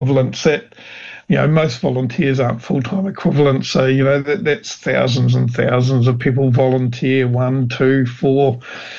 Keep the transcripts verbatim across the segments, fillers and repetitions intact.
equivalents. That, you know, most volunteers aren't full-time equivalents, so, you know, that that's thousands and thousands of people volunteer one, two, four,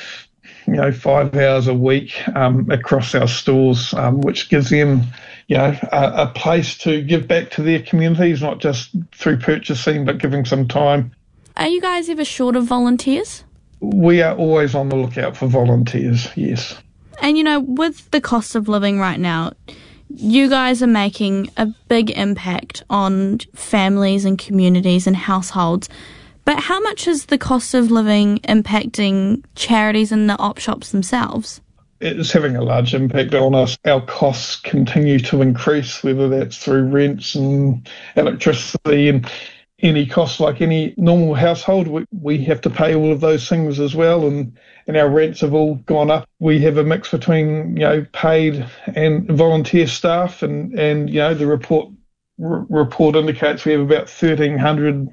you know, five hours a week um, across our stores, um, which gives them, you know, a, a place to give back to their communities, not just through purchasing, but giving some time. Are you guys ever short of volunteers? We are always on the lookout for volunteers, yes. And, you know, with the cost of living right now, you guys are making a big impact on families and communities and households. But how much is the cost of living impacting charities and the op shops themselves? It's having a large impact on us. Our costs continue to increase, whether that's through rents and electricity and any costs like any normal household. We, we have to pay all of those things as well, and, and our rents have all gone up. We have a mix between, you know, paid and volunteer staff, and, and you know, the report r- report indicates we have about thirteen hundred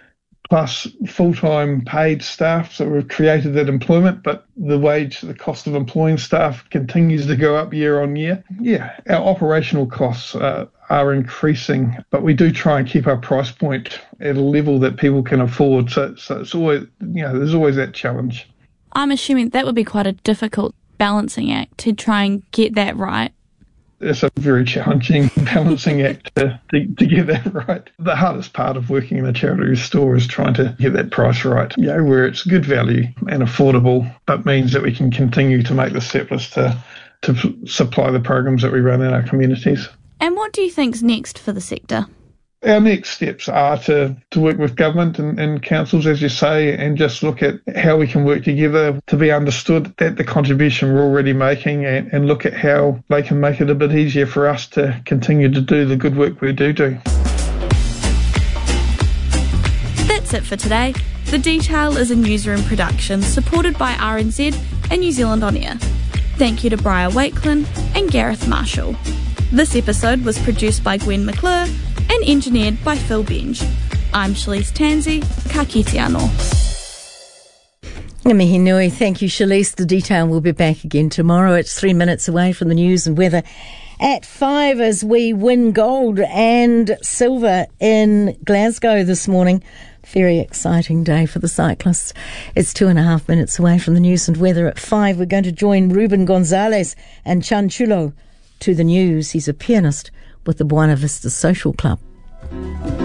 plus full-time paid staff, so we've created that employment, but the wage, the cost of employing staff continues to go up year on year. Yeah, our operational costs uh, are increasing, but we do try and keep our price point at a level that people can afford, so, so it's always, you know, there's always that challenge. I'm assuming that would be quite a difficult balancing act to try and get that right. It's a very challenging balancing act to, to, to get that right. The hardest part of working in a charity store is trying to get that price right, you know, where it's good value and affordable, but means that we can continue to make the surplus to, to supply the programs that we run in our communities. And what do you think's next for the sector? Our next steps are to, to work with government and, and councils, as you say, and just look at how we can work together to be understood that the contribution we're already making, and, and look at how they can make it a bit easier for us to continue to do the good work we do do. That's it for today. The Detail is a newsroom production supported by R N Z and New Zealand On Air. Thank you to Briar Wakelin and Gareth Marshall. This episode was produced by Gwen McClure and engineered by Phil Benj. I'm Shalise Tansey, ka kite anō. Mihi nui. Thank you, Shalise. The Detail will be back again tomorrow. It's three minutes away from the news and weather at five as we win gold and silver in Glasgow this morning. Very exciting day for the cyclists. It's two and a half minutes away from the news and weather at five. We're going to join Ruben Gonzalez and Chanchulo to the news. He's a pianist with the Buena Vista Social Club.